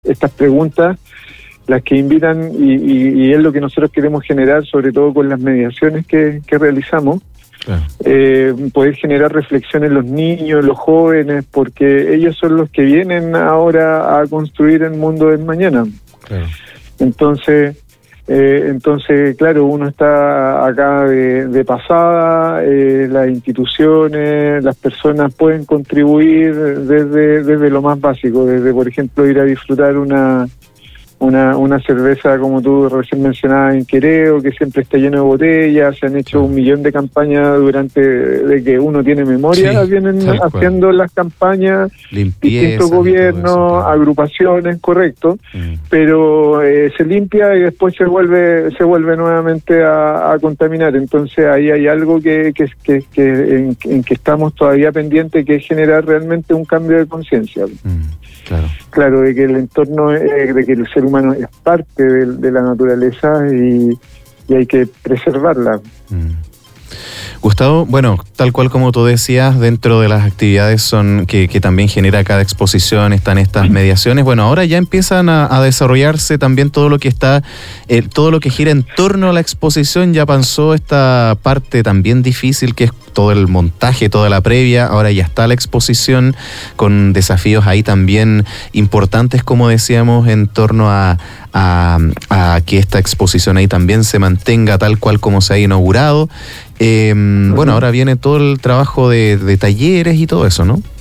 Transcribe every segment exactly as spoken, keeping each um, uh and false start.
estas preguntas las que invitan, y, y, y es lo que nosotros queremos generar, sobre todo con las mediaciones que, que realizamos, claro. eh, poder generar reflexión en los niños, los jóvenes, porque ellos son los que vienen ahora a construir el mundo del mañana. Claro. Entonces, eh, entonces, claro, uno está acá de, de pasada, eh, las instituciones, las personas pueden contribuir desde, desde lo más básico, desde, por ejemplo, ir a disfrutar una Una, una cerveza, como tú recién mencionabas, en Quereo, que siempre está lleno de botellas. Se han hecho sí. un millón de campañas durante de que uno tiene memoria, sí, vienen haciendo cual. las campañas, limpieza, distintos gobiernos, eso, claro. agrupaciones, correcto, mm. pero eh, se limpia y después se vuelve se vuelve nuevamente a, a contaminar. Entonces ahí hay algo que, que, que, que en, en que estamos todavía pendientes, que es generar realmente un cambio de conciencia. Mm. Claro. claro, de que el entorno, eh, de que el ser humano es parte de, de la naturaleza y, y hay que preservarla. Mm. Gustavo, bueno, tal cual como tú decías, dentro de las actividades son que, que también genera cada exposición, están estas mediaciones. Bueno, ahora ya empiezan a, a desarrollarse también todo lo que está, eh, todo lo que gira en torno a la exposición. Ya pasó esta parte también difícil, que es todo el montaje, toda la previa. Ahora ya está la exposición con desafíos ahí también importantes, como decíamos, en torno a, a, a que esta exposición ahí también se mantenga tal cual como se ha inaugurado. Eh, uh-huh. Bueno, ahora viene todo el trabajo de, de talleres y todo eso, ¿no?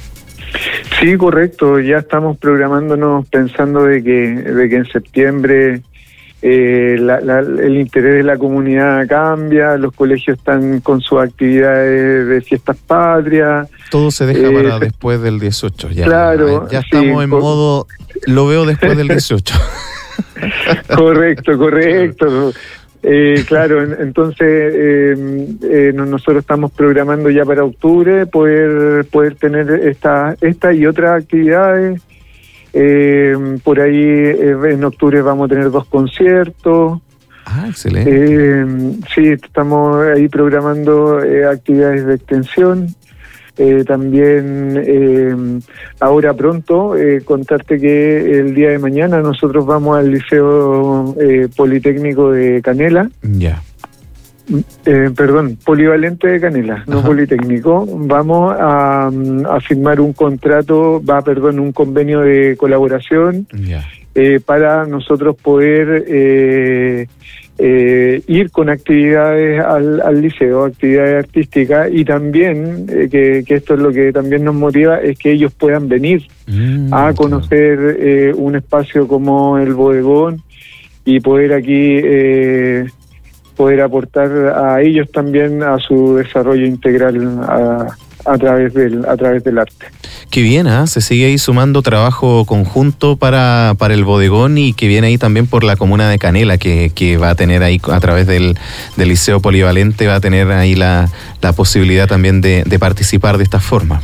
Sí, correcto. Ya estamos programándonos pensando de que, de que en septiembre eh, la, la, el interés de la comunidad cambia, los colegios están con sus actividades de fiestas patrias. Todo se deja eh, para después del dieciocho. Ya, claro. Ya estamos sí, en por... modo, lo veo después del dieciocho. Correcto, correcto. Eh, claro, entonces eh, eh, nosotros estamos programando ya para octubre poder poder tener esta esta y otras actividades. Eh, por ahí eh, en octubre vamos a tener dos conciertos. Ah, excelente. Eh, sí, estamos ahí programando eh, actividades de extensión. Eh, también eh, ahora pronto eh, contarte que el día de mañana nosotros vamos al Liceo eh, Politécnico de Canela. Ya. Eh, perdón, Polivalente de Canela, no Ajá. Politécnico. Vamos a, a firmar un contrato, va, perdón, un convenio de colaboración ya. eh, para nosotros poder eh, Eh, ir con actividades al, al liceo, actividades artísticas, y también, eh, que, que esto es lo que también nos motiva, es que ellos puedan venir mm, a conocer claro. eh, un espacio como el bodegón y poder aquí eh, poder aportar a ellos también a su desarrollo integral a, a través del a través del arte. Qué bien, ¿eh? Se sigue ahí sumando trabajo conjunto para, para el bodegón, y que viene ahí también por la comuna de Canela, que, que va a tener ahí a través del, del Liceo Polivalente, va a tener ahí la, la posibilidad también de, de participar de esta forma.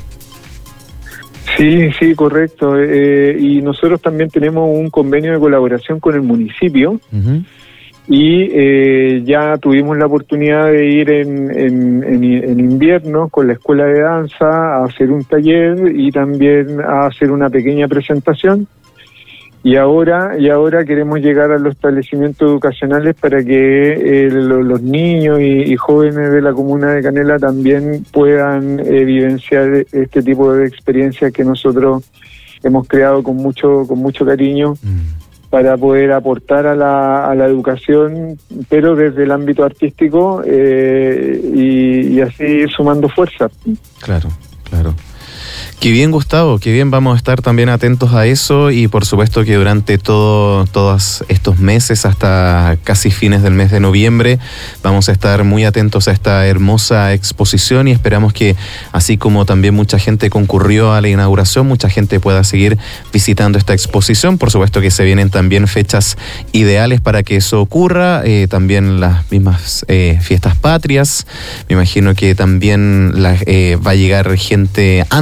Sí, sí, correcto. Eh, y nosotros también tenemos un convenio de colaboración con el municipio. Uh-huh. Y eh, ya tuvimos la oportunidad de ir en, en, en, en invierno con la escuela de danza a hacer un taller y también a hacer una pequeña presentación. Y ahora y ahora queremos llegar a los establecimientos educacionales para que eh, lo, los niños y, y jóvenes de la comuna de Canela también puedan evidenciar este tipo de experiencias que nosotros hemos creado con mucho con mucho cariño. Mm. para poder aportar a la, a la educación, pero desde el ámbito artístico, eh, y, y así sumando fuerza. Claro, claro. Qué bien, Gustavo, qué bien, vamos a estar también atentos a eso, y por supuesto que durante todo, todos estos meses, hasta casi fines del mes de noviembre, vamos a estar muy atentos a esta hermosa exposición, y esperamos que, así como también mucha gente concurrió a la inauguración, mucha gente pueda seguir visitando esta exposición. Por supuesto que se vienen también fechas ideales para que eso ocurra, eh, también las mismas eh, fiestas patrias. Me imagino que también la, eh, va a llegar gente antes,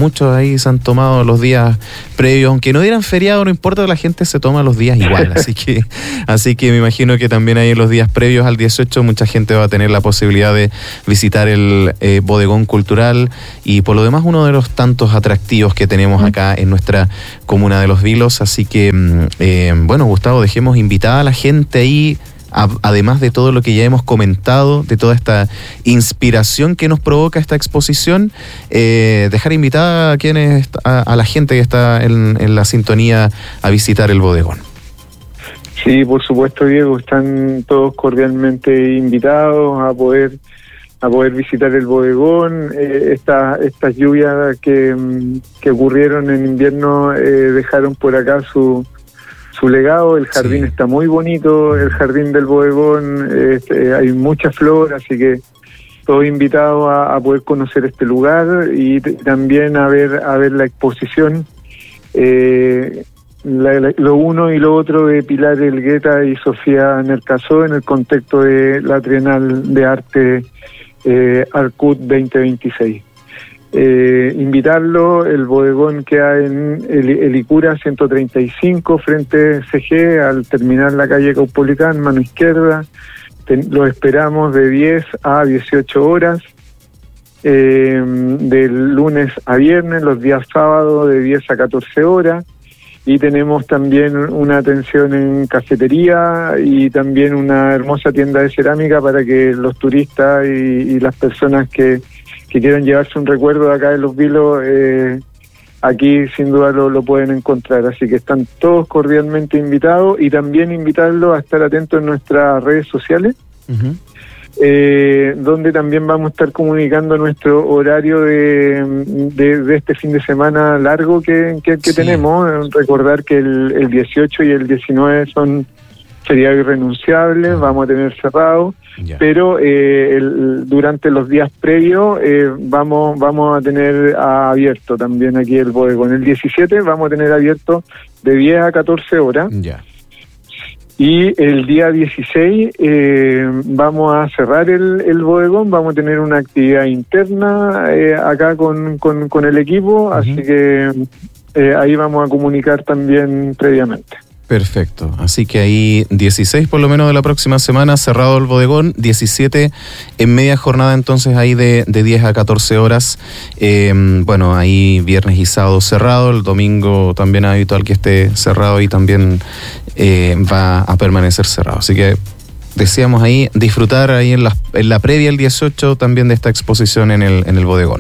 muchos ahí se han tomado los días previos, aunque no dieran feriado, no importa, la gente se toma los días igual, así que así que me imagino que también ahí en los días previos al dieciocho mucha gente va a tener la posibilidad de visitar el eh, bodegón cultural y por lo demás uno de los tantos atractivos que tenemos acá en nuestra comuna de Los Vilos, así que eh, bueno, Gustavo, dejemos invitada a la gente ahí, a, además de todo lo que ya hemos comentado, de toda esta inspiración que nos provoca esta exposición, eh, dejar invitada a quienes a, a la gente que está en, en la sintonía a visitar el bodegón. Sí, por supuesto, Diego, están todos cordialmente invitados a poder a poder visitar el bodegón. Eh, esta, estas lluvias que, que ocurrieron en invierno eh, dejaron por acá su su legado. El jardín sí. está muy bonito, el jardín del bodegón, este, hay mucha flor, así que todos invitados a, a poder conocer este lugar y t- también a ver a ver la exposición. Eh, La, la, lo uno y lo otro de Pilar Elgueta y Sofía Nercazó en el contexto de la Trienal de Arte eh, Arcut veinte veintiséis. Eh, invitarlo, el bodegón queda en el, el Icura ciento treinta y cinco frente C G, al terminar la calle Caupolicán, mano izquierda. Ten, lo esperamos de diez a dieciocho horas, eh, del lunes a viernes, los días sábados de diez a catorce horas. Y tenemos también una atención en cafetería y también una hermosa tienda de cerámica para que los turistas y, y las personas que, que quieran llevarse un recuerdo de acá de Los Vilos, eh, aquí sin duda lo, lo pueden encontrar. Así que están todos cordialmente invitados y también invitarlos a estar atentos en nuestras redes sociales. Uh-huh. Eh, donde también vamos a estar comunicando nuestro horario de, de, de este fin de semana largo que, que, que sí. tenemos. Recordar que el, el dieciocho y el diecinueve son feriados irrenunciables, ah. vamos a tener cerrado, yeah. pero eh, el, durante los días previos eh, vamos vamos a tener abierto también aquí el bodegón. El diecisiete vamos a tener abierto de diez a catorce horas. Yeah. Y el día dieciséis eh, vamos a cerrar el, el bodegón, vamos a tener una actividad interna eh, acá con, con, con el equipo, uh-huh. así que eh, ahí vamos a comunicar también previamente. Perfecto, así que ahí dieciséis por lo menos de la próxima semana cerrado el bodegón, diecisiete en media jornada entonces ahí de, de diez a catorce horas, eh, bueno ahí viernes y sábado cerrado, el domingo también habitual que esté cerrado y también eh, va a permanecer cerrado, así que deseamos ahí disfrutar ahí en la, en la previa el dieciocho también de esta exposición en el, en el bodegón.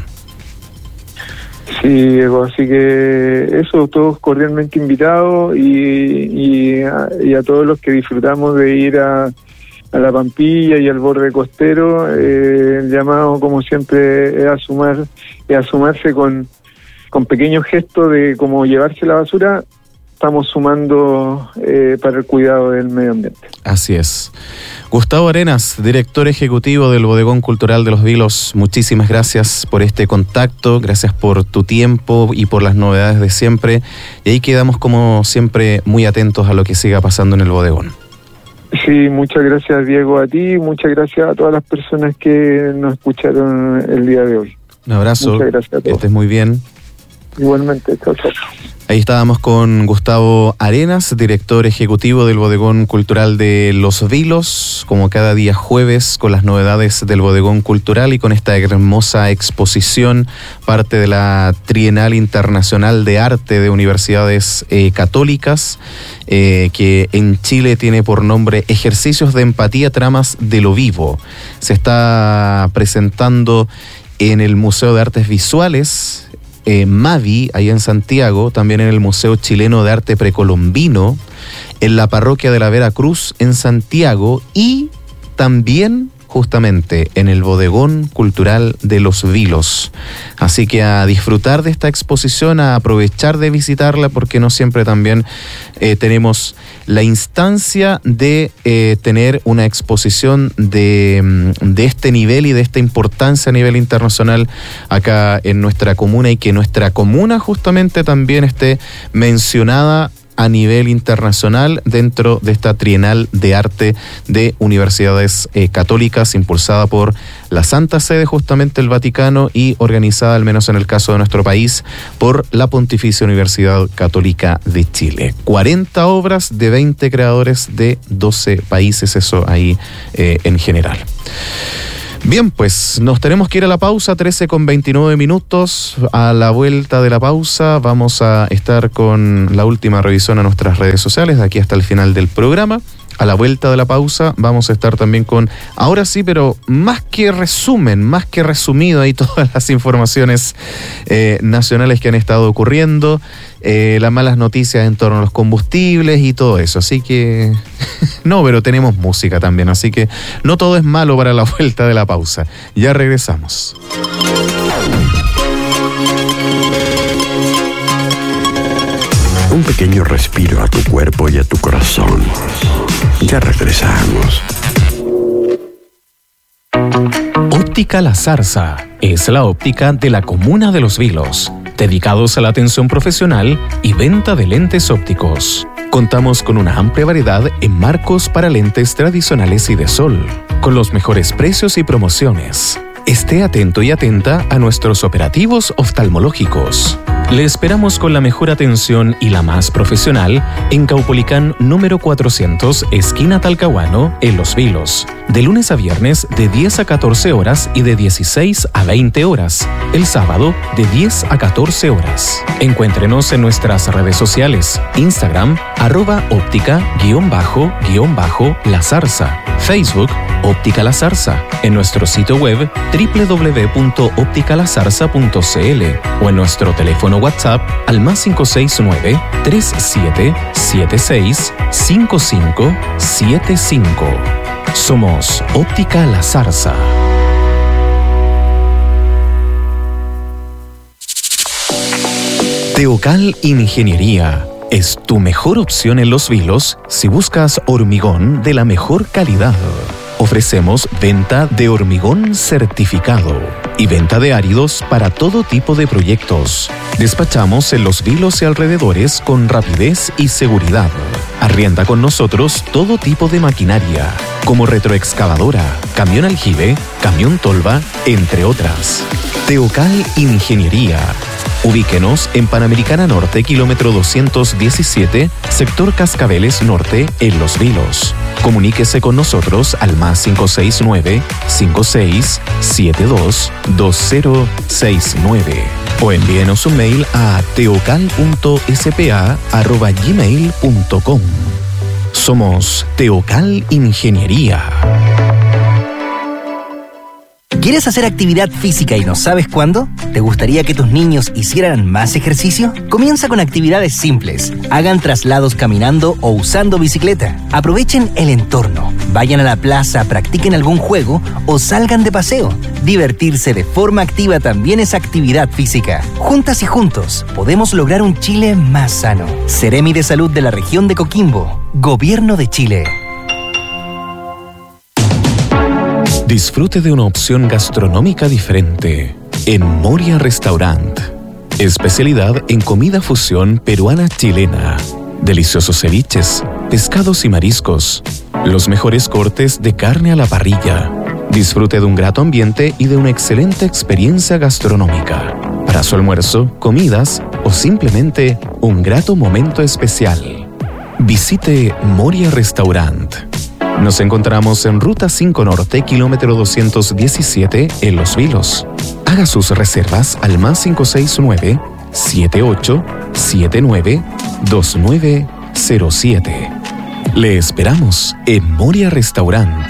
Sí, Diego, así que eso, todos cordialmente invitados y, y, a, y a todos los que disfrutamos de ir a, a la Pampilla y al borde costero, eh, el llamado como siempre es a sumar, es a sumarse con, con pequeños gestos de cómo llevarse la basura. Estamos sumando eh, para el cuidado del medio ambiente. Así es. Gustavo Arenas, director ejecutivo del Bodegón Cultural de Los Vilos, muchísimas gracias por este contacto, gracias por tu tiempo y por las novedades de siempre. Y ahí quedamos como siempre muy atentos a lo que siga pasando en el bodegón. Sí, muchas gracias Diego a ti, muchas gracias a todas las personas que nos escucharon el día de hoy. Un abrazo, muchas gracias a todos. Que estés muy bien. Igualmente, chao, chao. Ahí estábamos con Gustavo Arenas, director ejecutivo del Bodegón Cultural de Los Vilos, como cada día jueves con las novedades del Bodegón Cultural y con esta hermosa exposición, parte de la Trienal Internacional de Arte de Universidades eh, Católicas, eh, que en Chile tiene por nombre Ejercicios de Empatía, Tramas de lo Vivo. Se está presentando en el Museo de Artes Visuales, Eh, Mavi, ahí en Santiago, también en el Museo Chileno de Arte Precolombino, en la Parroquia de la Vera Cruz en Santiago y también justamente en el Bodegón Cultural de Los Vilos. Así que a disfrutar de esta exposición, a aprovechar de visitarla, porque no siempre también eh, tenemos la instancia de eh, tener una exposición de, de este nivel y de esta importancia a nivel internacional acá en nuestra comuna, y que nuestra comuna justamente también esté mencionada a nivel internacional dentro de esta Trienal de Arte de Universidades eh, Católicas, impulsada por la Santa Sede, justamente el Vaticano, y organizada, al menos en el caso de nuestro país, por la Pontificia Universidad Católica de Chile. cuarenta obras de veinte creadores de doce países, eso ahí eh, en general. Bien, pues nos tenemos que ir a la pausa, trece con veintinueve minutos. A la vuelta de la pausa vamos a estar con la última revisión a nuestras redes sociales, de aquí hasta el final del programa. A la vuelta de la pausa vamos a estar también con, ahora sí, pero más que resumen, más que resumido ahí todas las informaciones eh, nacionales que han estado ocurriendo, eh, las malas noticias en torno a los combustibles y todo eso. Así que, no, pero tenemos música también, así que no todo es malo para la vuelta de la pausa. Ya regresamos. Un pequeño respiro a tu cuerpo y a tu corazón. Ya regresamos. Óptica La Zarza es la óptica de la comuna de Los Vilos, dedicados a la atención profesional y venta de lentes ópticos. Contamos con una amplia variedad en marcos para lentes tradicionales y de sol, con los mejores precios y promociones. Esté atento y atenta a nuestros operativos oftalmológicos. Le esperamos con la mejor atención y la más profesional en Caupolicán número cuatrocientos, esquina Talcahuano, en Los Vilos. De lunes a viernes de diez a catorce horas y de dieciséis a veinte horas. El sábado de diez a catorce horas. Encuéntrenos en nuestras redes sociales. Instagram, arroba óptica guión bajo guión bajo La Zarza. Facebook, Óptica La Zarza. En nuestro sitio web doble u doble u doble u punto óptica la zarza punto c l o en nuestro teléfono WhatsApp al más cinco seis nueve, tres siete siete seis, cinco cinco siete cinco. Somos Óptica La Zarza. Teocal Ingeniería es tu mejor opción en Los Vilos si buscas hormigón de la mejor calidad. Ofrecemos venta de hormigón certificado y venta de áridos para todo tipo de proyectos. Despachamos en Los Vilos y alrededores con rapidez y seguridad. Arrienda con nosotros todo tipo de maquinaria, como retroexcavadora, camión aljibe, camión tolva, entre otras. Teocal Ingeniería. Ubíquenos en Panamericana Norte, kilómetro doscientos diecisiete, sector Cascabeles Norte, en Los Vilos. Comuníquese con nosotros al más cinco seis nueve, cinco seis siete dos, dos cero seis nueve o envíenos un mail a teocal punto s p a arroba gmail punto com. Somos Teocal Ingeniería. ¿Quieres hacer actividad física y no sabes cuándo? ¿Te gustaría que tus niños hicieran más ejercicio? Comienza con actividades simples. Hagan traslados caminando o usando bicicleta. Aprovechen el entorno. Vayan a la plaza, practiquen algún juego o salgan de paseo. Divertirse de forma activa también es actividad física. Juntas y juntos, podemos lograr un Chile más sano. Seremi de Salud de la región de Coquimbo. Gobierno de Chile. Disfrute de una opción gastronómica diferente en Moria Restaurant. Especialidad en comida fusión peruana-chilena. Deliciosos ceviches, pescados y mariscos. Los mejores cortes de carne a la parrilla. Disfrute de un grato ambiente y de una excelente experiencia gastronómica. Para su almuerzo, comidas o simplemente un grato momento especial. Visite Moria Restaurant. Nos encontramos en Ruta cinco Norte, kilómetro doscientos diecisiete, en Los Vilos. Haga sus reservas al más cinco seis nueve, siete ocho siete nueve, dos nueve cero siete. Le esperamos en Moria Restaurant.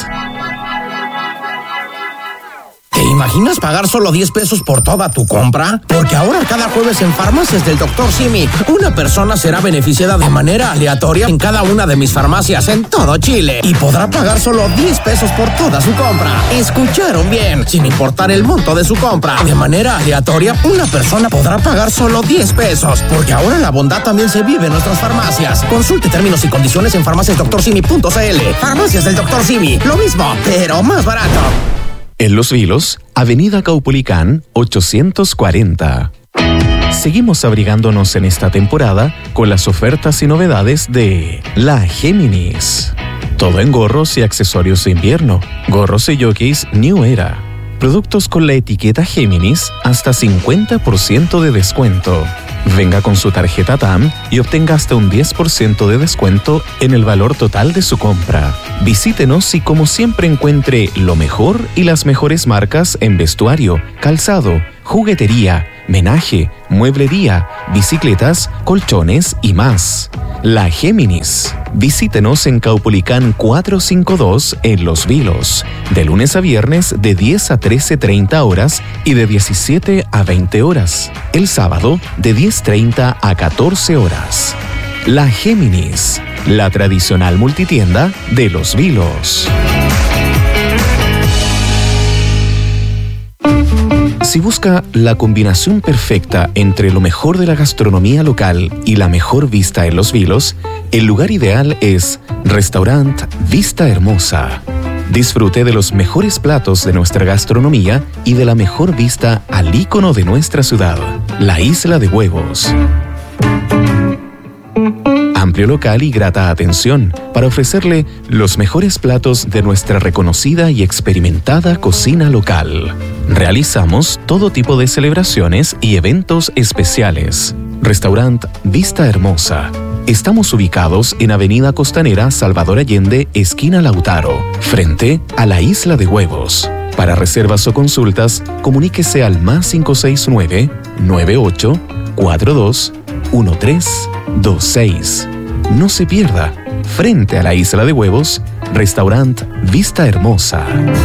¿Te imaginas pagar solo diez pesos por toda tu compra? Porque ahora cada jueves en Farmacias del doctor Simi, una persona será beneficiada de manera aleatoria en cada una de mis farmacias en todo Chile y podrá pagar solo diez pesos por toda su compra. ¿Escucharon bien? Sin importar el monto de su compra. De manera aleatoria, una persona podrá pagar solo diez pesos, porque ahora la bondad también se vive en nuestras farmacias. Consulte términos y condiciones en farmacias doctor simi punto c l. Farmacias del doctor Simi, lo mismo, pero más barato. En Los Vilos, Avenida Caupolicán, ochocientos cuarenta. seguimos abrigándonos en esta temporada con las ofertas y novedades de La Géminis. Todo en gorros y accesorios de invierno. Gorros y jockeys New Era. Productos con la etiqueta Géminis hasta cincuenta por ciento de descuento. Venga con su tarjeta T A M y obtenga hasta un diez por ciento de descuento en el valor total de su compra. Visítenos y como siempre encuentre lo mejor y las mejores marcas en vestuario, calzado, juguetería, menaje, mueblería, bicicletas, colchones y más. La Géminis. Visítenos en Caupolicán cuatrocientos cincuenta y dos en Los Vilos, de lunes a viernes de diez a trece treinta horas y de diecisiete a veinte horas. El sábado de diez treinta a catorce horas. La Géminis, la tradicional multitienda de Los Vilos. Si busca la combinación perfecta entre lo mejor de la gastronomía local y la mejor vista en Los Vilos, el lugar ideal es Restaurant Vista Hermosa. Disfrute de los mejores platos de nuestra gastronomía y de la mejor vista al ícono de nuestra ciudad, la Isla de Huevos. Amplio local y grata atención para ofrecerle los mejores platos de nuestra reconocida y experimentada cocina local. Realizamos todo tipo de celebraciones y eventos especiales. Restaurant Vista Hermosa. Estamos ubicados en Avenida Costanera Salvador Allende, esquina Lautaro, frente a la Isla de Huevos. Para reservas o consultas, comuníquese al más cinco seis nueve, nueve ocho cuatro dos, uno tres dos seis. No se pierda, frente a la Isla de Huevos, Restaurant Vista Hermosa.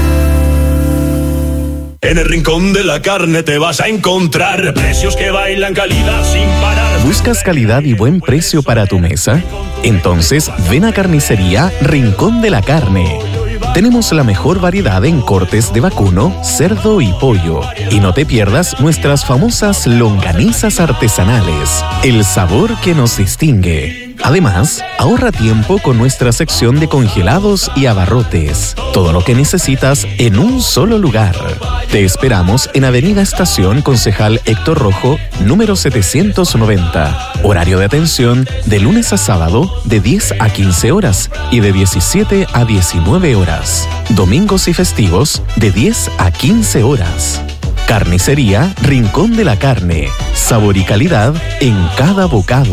En el rincón de la carne te vas a encontrar precios que bailan, calidad sin parar. ¿Buscas calidad y buen precio para tu mesa? Entonces ven a Carnicería Rincón de la Carne. Tenemos la mejor variedad en cortes de vacuno, cerdo y pollo. Y no te pierdas nuestras famosas longanizas artesanales, el sabor que nos distingue. Además, ahorra tiempo con nuestra sección de congelados y abarrotes. Todo lo que necesitas en un solo lugar. Te esperamos en Avenida Estación Concejal Héctor Rojo, número setecientos noventa. Horario de atención de lunes a sábado de diez a quince horas y de diecisiete a diecinueve horas. Domingos y festivos de diez a quince horas. Carnicería Rincón de la Carne. Sabor y calidad en cada bocado.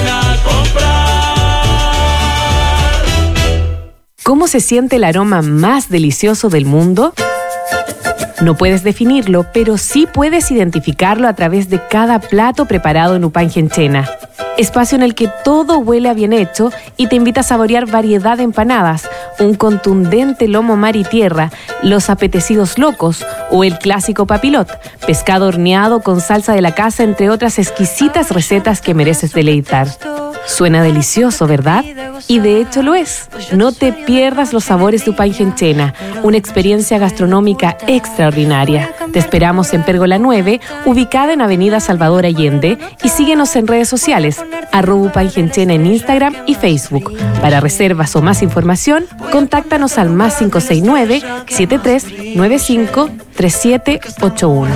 ¿Cómo se siente el aroma más delicioso del mundo? No puedes definirlo, pero sí puedes identificarlo a través de cada plato preparado en Upangenchena. Espacio en el que todo huele a bien hecho y te invita a saborear variedad de empanadas, un contundente lomo mar y tierra, los apetecidos locos o el clásico papilot, pescado horneado con salsa de la casa, entre otras exquisitas recetas que mereces deleitar. Suena delicioso, ¿verdad? Y de hecho lo es. No te pierdas los sabores de Upangenchena, una experiencia gastronómica extraordinaria. Te esperamos en Pérgola nueve, ubicada en Avenida Salvador Allende, y síguenos en redes sociales, arroba Upangenchena en Instagram y Facebook. Para reservas o más información, contáctanos al más cinco seis nueve, siete tres nueve cinco, tres siete ocho uno.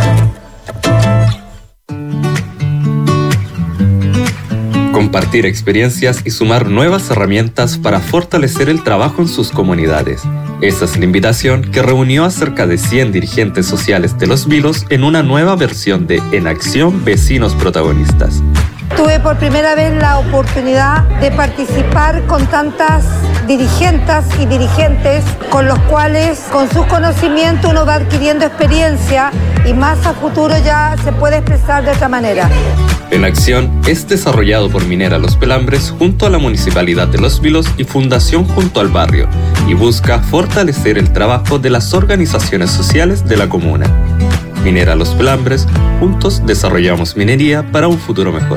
Compartir experiencias y sumar nuevas herramientas para fortalecer el trabajo en sus comunidades. Esa es la invitación que reunió a cerca de cien dirigentes sociales de Los Vilos en una nueva versión de En Acción Vecinos Protagonistas. Tuve por primera vez la oportunidad de participar con tantas dirigentes y dirigentes con los cuales, con sus conocimientos, uno va adquiriendo experiencia y más a futuro ya se puede expresar de otra manera. En Acción es desarrollado por Minera Los Pelambres junto a la Municipalidad de Los Vilos y Fundación Junto al Barrio y busca fortalecer el trabajo de las organizaciones sociales de la comuna. Minera Los Pelambres, juntos desarrollamos minería para un futuro mejor.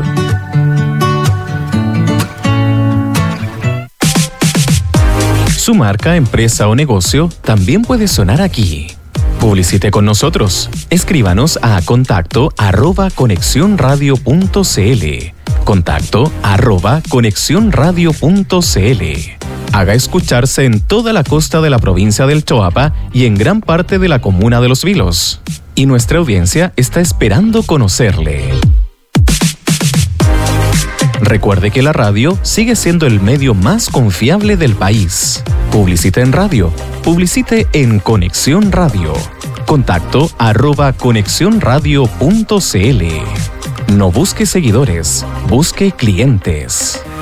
Su marca, empresa o negocio también puede sonar aquí. Publicite con nosotros. Escríbanos a contacto arroba conexionradio punto cl. Contacto arroba conexionradio punto cl. Haga escucharse en toda la costa de la provincia del Choapa y en gran parte de la comuna de Los Vilos. Y nuestra audiencia está esperando conocerle. Recuerde que la radio sigue siendo el medio más confiable del país. Publicite en radio. Publicite en Conexión Radio. Contacto arroba conexionradio punto cl. No busque seguidores, busque clientes.